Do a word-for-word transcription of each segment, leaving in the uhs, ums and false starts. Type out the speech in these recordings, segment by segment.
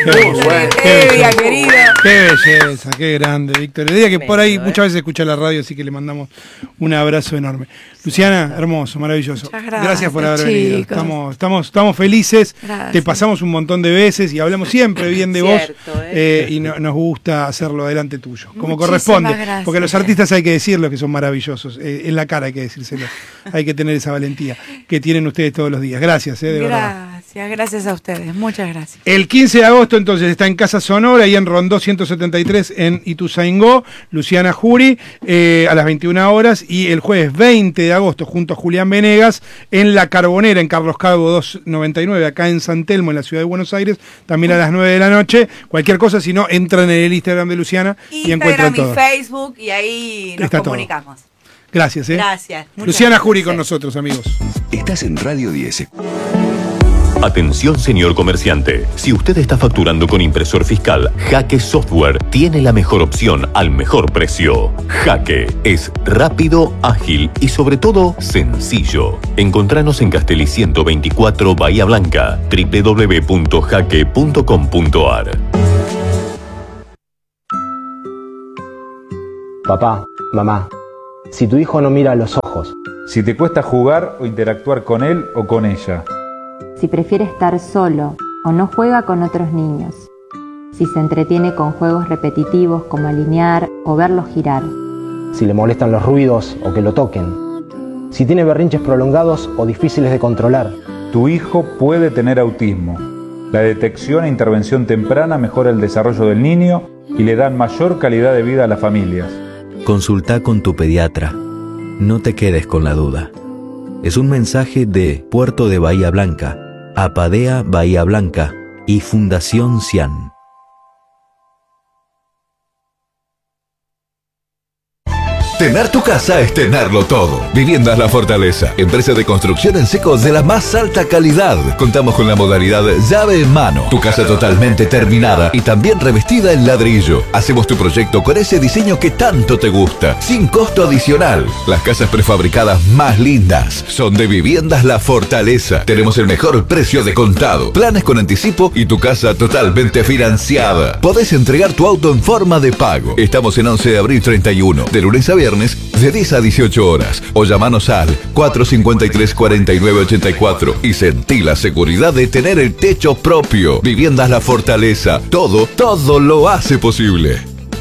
Muy bueno. Qué bella, querido. Qué belleza, qué grande, Víctor. El día que por ahí muchas veces escucha la radio, así que le mandamos un abrazo enorme. Luciana, hermoso, maravilloso. Gracias, gracias por haber chicos. venido. Estamos, estamos, estamos felices. Gracias. Te pasamos un montón de veces y hablamos siempre bien de Cierto, vos. eh. Eh, y no, nos gusta hacerlo delante tuyo, como Muchísimas corresponde. gracias. Porque los artistas hay que decirlo que son maravillosos. Eh, en la cara hay que decírselo. Hay que tener esa valentía que tienen ustedes todos los días. Gracias, eh, de verdad. Gracias, gracias a ustedes. Muchas gracias. El quince de agosto entonces está en Casa Sonora y en Rondó ciento setenta y tres en Ituzaingó, Luciana Jury, eh, a las veintiuna horas, y el jueves veinte de agosto junto a Julián Venegas en La Carbonera, en Carlos Calvo doscientos noventa y nueve, acá en San Telmo, en la ciudad de Buenos Aires, también a las nueve de la noche. Cualquier cosa, si no, entran en el Instagram de Luciana y encuentran Instagram y todo. Facebook, y ahí nos Está todo. comunicamos. Gracias, ¿eh? Gracias. Luciana Jury con nosotros, amigos. Estás en Radio diez. Atención, señor comerciante. Si usted está facturando con impresor fiscal, Jaque Software tiene la mejor opción al mejor precio. Jaque es rápido, ágil y sobre todo sencillo. Encontranos en Castelli ciento veinticuatro, Bahía Blanca, doble u doble u doble u punto jaque punto com punto a r. Papá, mamá, si tu hijo no mira a los ojos, si te cuesta jugar o interactuar con él o con ella, si prefiere estar solo o no juega con otros niños, si se entretiene con juegos repetitivos como alinear o verlos girar, si le molestan los ruidos o que lo toquen, si tiene berrinches prolongados o difíciles de controlar. Tu hijo puede tener autismo. La detección e intervención temprana mejora el desarrollo del niño y le dan mayor calidad de vida a las familias. Consulta con tu pediatra. No te quedes con la duda. Es un mensaje de Puerto de Bahía Blanca, Apadea Bahía Blanca y Fundación Cian. Tener tu casa es tenerlo todo. Viviendas La Fortaleza, empresa de construcción en seco de la más alta calidad. Contamos con la modalidad llave en mano. Tu casa totalmente terminada y también revestida en ladrillo. Hacemos tu proyecto con ese diseño que tanto te gusta, sin costo adicional. Las casas prefabricadas más lindas son de Viviendas La Fortaleza. Tenemos el mejor precio de contado, planes con anticipo y tu casa totalmente financiada. Podés entregar tu auto en forma de pago. Estamos en once de abril treinta y uno, de lunes a viernes, de diez a dieciocho horas, o llamanos al cuatro cinco tres, cuatro nueve ocho cuatro y sentí la seguridad de tener el techo propio. Viviendas La Fortaleza, todo, todo lo hace posible.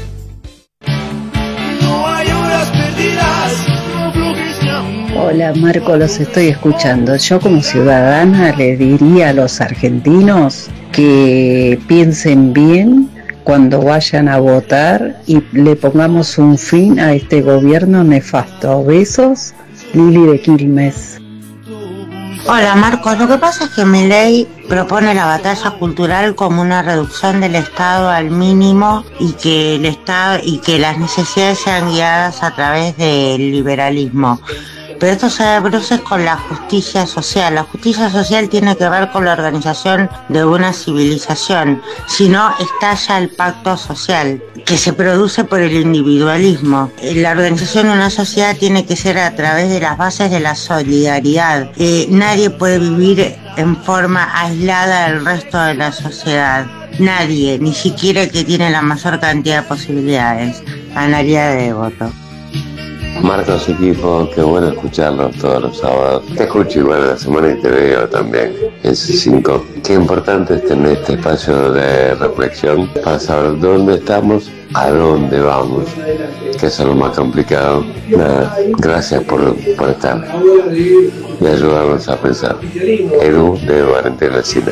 Hola Marco, los estoy escuchando. Yo como ciudadana le diría a los argentinos que piensen bien cuando vayan a votar y le pongamos un fin a este gobierno nefasto. Besos, Lili de Quilmes. Hola Marcos, lo que pasa es que Milei propone la batalla cultural como una reducción del Estado al mínimo y que el Estado y que las necesidades sean guiadas a través del liberalismo. Pero esto se da bruces con la justicia social. La justicia social tiene que ver con la organización de una civilización. Si no, estalla el pacto social, que se produce por el individualismo. La organización de una sociedad tiene que ser a través de las bases de la solidaridad. Eh, nadie puede vivir en forma aislada del resto de la sociedad. Nadie, ni siquiera el que tiene la mayor cantidad de posibilidades. Analía de voto. Marcos, equipo, qué bueno escucarlos todos los sábados. Te escucho igual la semana y te veo también en C cinco. Qué importante es tener este espacio de reflexión para saber dónde estamos, a dónde vamos, que eso es lo más complicado. Nada, gracias por, por estar y ayudarnos a pensar. Edu de Cuarentena China.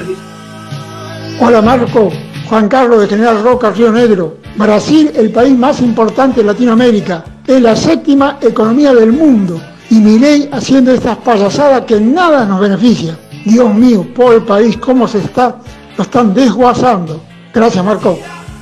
Hola Marco, Juan Carlos de General Roca, Río Negro. Brasil, el país más importante de Latinoamérica, es la séptima economía del mundo y Milei haciendo estas payasadas que nada nos beneficia. Dios mío, por el país, cómo se está, lo están desguazando. Gracias, Marco.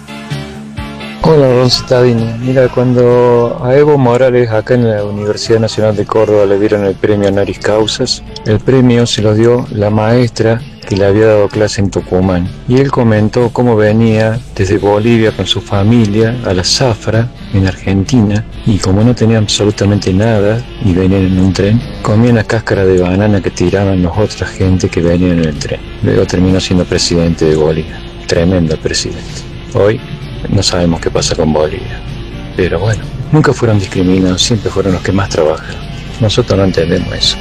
Hola, Ron Citadini. Mira, cuando a Evo Morales acá en la Universidad Nacional de Córdoba le dieron el premio Honoris Causas, el premio se lo dio la maestra que le había dado clase en Tucumán. Y él comentó cómo venía desde Bolivia con su familia a la Zafra, en Argentina, y como no tenían absolutamente nada y venían en un tren, comían la cáscara de banana que tiraban los otras gente que venían en el tren. Luego terminó siendo presidente de Bolivia. tremendo presidente. Hoy no sabemos qué pasa con Bolivia. Pero bueno, nunca fueron discriminados, siempre fueron los que más trabajan. Nosotros no entendemos eso.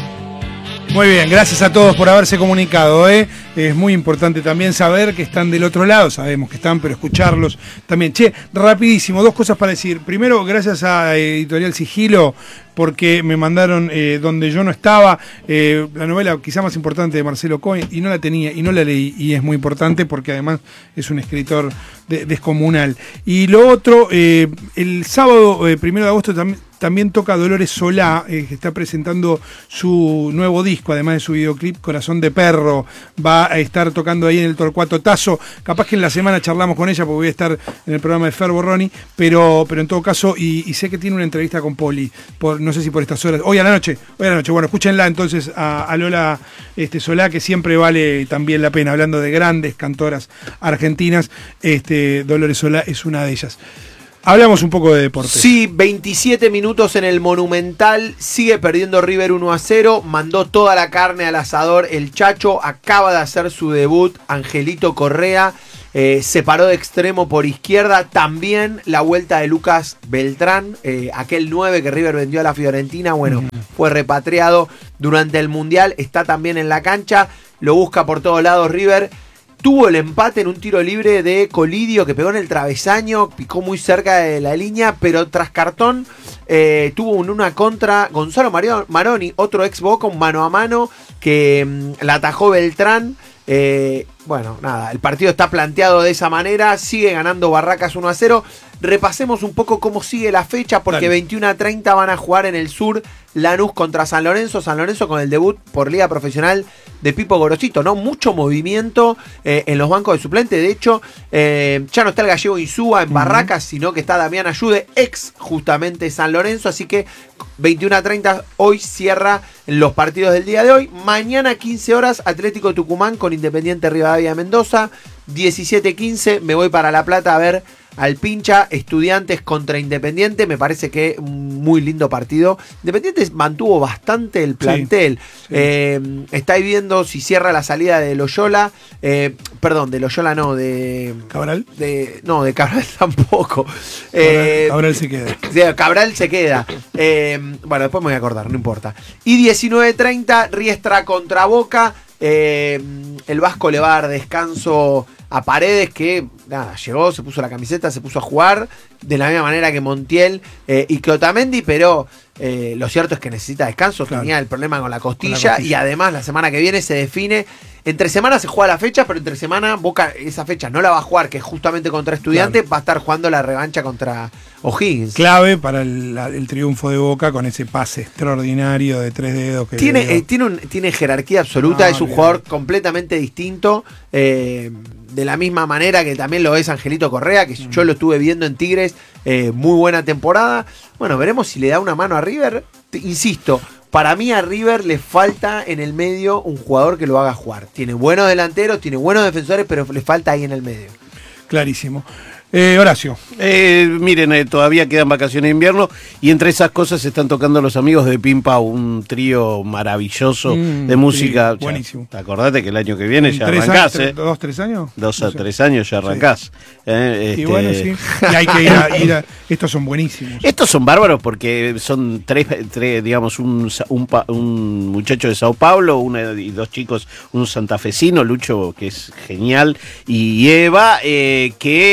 Muy bien, gracias a todos por haberse comunicado, ¿eh? Es muy importante también saber que están del otro lado, sabemos que están, pero escucharlos también. Che, rapidísimo, dos cosas para decir. Primero, gracias a Editorial Sigilo, porque me mandaron eh, Donde yo no estaba, eh, la novela quizá más importante de Marcelo Cohen, y no la tenía, y no la leí, y es muy importante porque además es un escritor de, descomunal. Y lo otro, eh, el sábado eh, primero de agosto también También toca Dolores Solá, eh, que está presentando su nuevo disco, además de su videoclip Corazón de Perro. Va a estar tocando ahí en el Torcuato Tazo. Capaz que en la semana charlamos con ella, porque voy a estar en el programa de Fer Borroni, pero, pero en todo caso, y, y sé que tiene una entrevista con Poli, por, no sé si por estas horas, hoy a la noche, hoy a la noche. Bueno, escúchenla entonces a, a Lola este, Solá, que siempre vale también la pena, hablando de grandes cantoras argentinas. Este, Dolores Solá es una de ellas. Hablamos un poco de deporte. Sí, veintisiete minutos en el Monumental, sigue perdiendo River uno a cero, mandó toda la carne al asador el Chacho, acaba de hacer su debut Angelito Correa, eh, se paró de extremo por izquierda, también la vuelta de Lucas Beltrán, eh, aquel nueve que River vendió a la Fiorentina, bueno, uh-huh. fue repatriado durante el Mundial, está también en la cancha, lo busca por todos lados River. Tuvo el empate en un tiro libre de Colidio que pegó en el travesaño, picó muy cerca de la línea, pero tras cartón eh, tuvo un, una contra Gonzalo Maroni, otro ex Boca, un mano a mano que mmm, la atajó Beltrán. Eh, bueno, nada, el partido está planteado de esa manera, sigue ganando Barracas uno a cero. Repasemos un poco cómo sigue la fecha, porque Dale. veintiuno a treinta van a jugar en el sur Lanús contra San Lorenzo. San Lorenzo con el debut por Liga Profesional de Pipo Gorosito, ¿no? Mucho movimiento eh, en los bancos de suplente. De hecho, eh, ya no está el gallego Insúa en Barracas, uh-huh. sino que está Damián Ayude, ex justamente San Lorenzo. Así que veintiuno a treinta hoy cierra los partidos del día de hoy. Mañana quince horas Atlético Tucumán con Independiente Rivadavia de Mendoza. diecisiete quince me voy para La Plata a ver al Pincha, Estudiantes contra Independiente. Me parece que un muy lindo partido. Independiente mantuvo bastante el plantel. Sí, sí. Eh, está viendo si cierra la salida de Loyola. Eh, perdón, de Loyola no, de. ¿Cabral? De, no, de Cabral tampoco. Cabral, eh, Cabral se queda. De, Cabral se queda. Eh, bueno, después me voy a acordar, no importa. Y diecinueve treinta, Riestra contra Boca. Eh, el Vasco le va a dar descanso a Paredes, que nada, llegó, se puso la camiseta, se puso a jugar de la misma manera que Montiel eh, y que Otamendi, pero eh, lo cierto es que necesita descanso, claro. Tenía el problema con la, costilla, con la costilla y además la semana que viene se define. Entre semana se juega la fecha, pero entre semana Boca esa fecha no la va a jugar, que es justamente contra Estudiantes, claro. Va a estar jugando la revancha contra O'Higgins. Clave para el, el triunfo de Boca con ese pase extraordinario de tres dedos. Que tiene, eh, tiene, un, tiene jerarquía absoluta, no, es un no, jugador no. completamente distinto, eh, de la misma manera que también lo es Angelito Correa, que mm. yo lo estuve viendo en Tigres, eh, muy buena temporada. Bueno, veremos si le da una mano a River. Te, insisto, para mí a River le falta en el medio un jugador que lo haga jugar. Tiene buenos delanteros, tiene buenos defensores, pero le falta ahí en el medio. Clarísimo. Eh, Horacio. Eh, miren, eh, todavía quedan vacaciones de invierno y entre esas cosas se están tocando los amigos de Pim Pau, un trío maravilloso mm, de música. Sí, buenísimo. Ya, acordate que el año que viene ya tres arrancás, años, ¿eh? ¿Dos, tres años? Dos no a sé. tres años ya arrancás. Sí. Eh, este... Y bueno, sí. Y hay que ir a, ir a... Estos son buenísimos. Estos son bárbaros porque son tres, tres digamos, un, un, un muchacho de Sao Paulo, una, y dos chicos, un santafesino, Lucho, que es genial, y Eva, eh,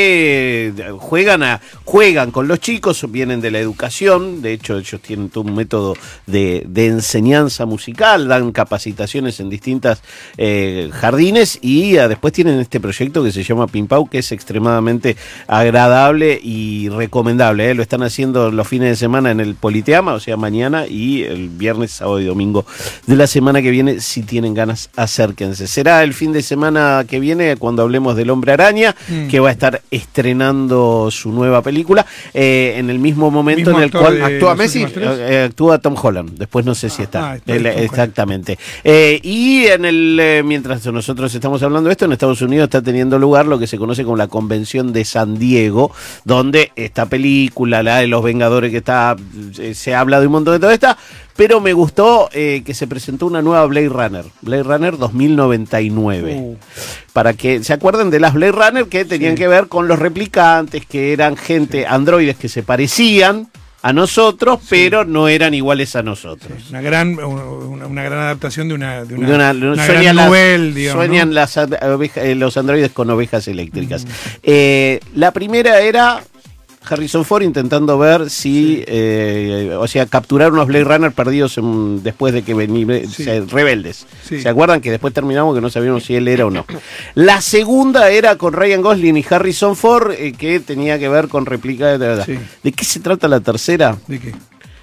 que juegan A, juegan con los chicos, vienen de la educación, de hecho ellos tienen todo un método de, de enseñanza musical, dan capacitaciones en distintas eh, jardines y uh, después tienen este proyecto que se llama Pim Pau, que es extremadamente agradable y recomendable. ¿eh? Lo están haciendo los fines de semana en el Politeama, o sea mañana y el viernes, sábado y domingo de la semana que viene. Si tienen ganas, acérquense. Será el fin de semana que viene cuando hablemos del Hombre Araña, mm. que va a estar estrenando su nueva película, eh, en el mismo momento mismo en el cual actúa Messi, eh, actúa Tom Holland, después no sé si está, ah, está el, exactamente, eh, y en el eh, mientras nosotros estamos hablando de esto, en Estados Unidos está teniendo lugar lo que se conoce como la Convención de San Diego, donde esta película, la de los Vengadores, que está, eh, se habla de un montón de todo esta, pero me gustó eh, que se presentó una nueva Blade Runner, Blade Runner dos mil noventa y nueve. Uh. para que se acuerden de las Blade Runner que tenían sí. que ver con los replicantes, que eran gente, sí. androides que se parecían a nosotros, sí. pero no eran iguales a nosotros. Sí, una gran una, una gran adaptación de una de una, de una, una gran las, novel, digamos, sueñan ¿no? las ovejas, los androides con ovejas eléctricas. Mm. Eh, la primera era Harrison Ford intentando ver si, sí. eh, o sea, capturar unos Blade Runner perdidos en, después de que venían sí. rebeldes. Sí. ¿Se acuerdan que después terminamos que no sabíamos si él era o no? La segunda era con Ryan Gosling y Harrison Ford, eh, que tenía que ver con réplica de verdad. Sí. ¿De qué se trata la tercera? ¿De qué?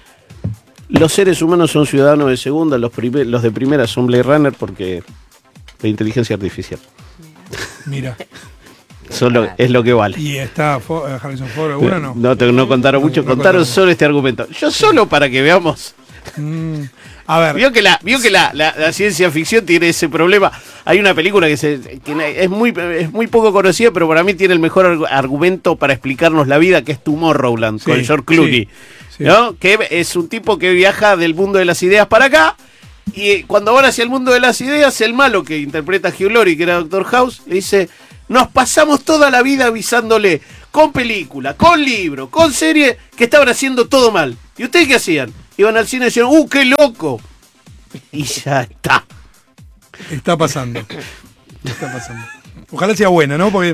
Los seres humanos son ciudadanos de segunda, los, primer, los de primera son Blade Runner porque la inteligencia artificial. Mira. Solo es lo que vale. ¿Y está Ford, Harrison Ford alguna no? No, te, no contaron mucho, no, no contaron solo este argumento. Yo solo para que veamos. Mm, a ver. Vio que, la, vio que la, la, la ciencia ficción tiene ese problema. Hay una película que, se, que es, muy, es muy poco conocida, pero para mí tiene el mejor argumento para explicarnos la vida, que es Tomorrowland, sí, con George Clooney. Sí, sí. ¿No? Que es un tipo que viaja del mundo de las ideas para acá. Y cuando van hacia el mundo de las ideas, el malo que interpreta a Hugh Laurie, que era Doctor House, le dice: nos pasamos toda la vida avisándole con película, con libro, con serie, que estaban haciendo todo mal. ¿Y ustedes qué hacían? Iban al cine y decían: ¡uh, qué loco! Y ya está. Está pasando. Está pasando. Ojalá sea buena, ¿no? Porque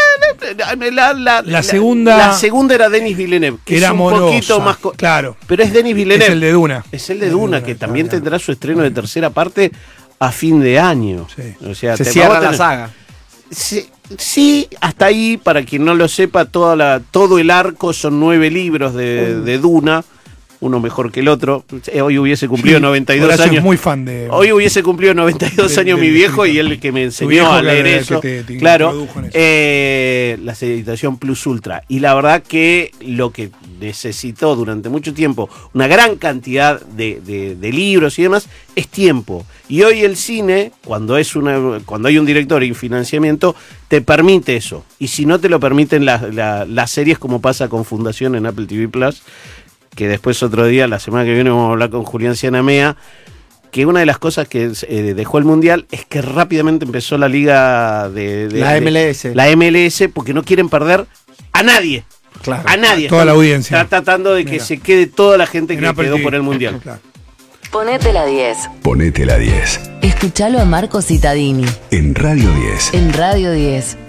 La, la, la segunda la segunda era Denis Villeneuve, que era es un amorosa, poquito más co- claro, pero es Denis Villeneuve, es el de Duna, es el de Duna, el de Duna que también claro. tendrá su estreno de tercera parte a fin de año. Sí. O sea, se te cierra tener... la saga. Sí, sí, hasta ahí, para quien no lo sepa, toda la, todo el arco son nueve libros de, de Duna, uno mejor que el otro. Hoy hubiese cumplido sí, noventa y dos años. Es muy fan de. Hoy hubiese cumplido noventa y dos de, años de, mi viejo y él que me enseñó a leer eso. Te, te claro, eso. Eh, la editación Plus Ultra. Y la verdad que lo que necesitó durante mucho tiempo una gran cantidad de, de, de libros y demás es tiempo. Y hoy el cine, cuando es una, cuando hay un director y financiamiento, te permite eso. Y si no te lo permiten la, la, las series, como pasa con Fundación en Apple T V Plus, que después otro día, la semana que viene, vamos a hablar con Julián Cianamea, que una de las cosas que eh, dejó el Mundial es que rápidamente empezó la liga de... de la M L S. De, la M L S, porque no quieren perder a nadie. Claro, a nadie. A toda la audiencia. Está tratando de que Mira. se quede toda la gente que Apple quedó T V. por el Mundial. Claro. Ponete la diez. Ponete la diez. Escuchalo a Marco Cittadini. En Radio diez. En Radio diez.